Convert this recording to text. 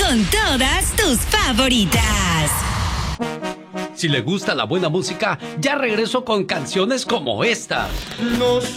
con todas tus favoritas. Si le gusta la buena música, ya regreso con canciones como esta. No sé